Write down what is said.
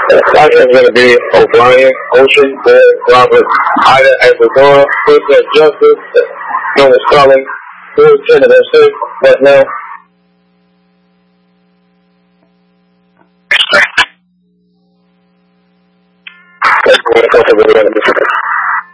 Podcast is going to be O'Brien, Ocean, Bear, Robert, Ida, Ecuador, Princess Justice, known as Cullen, Bill Senator 6, but now. Let's go to the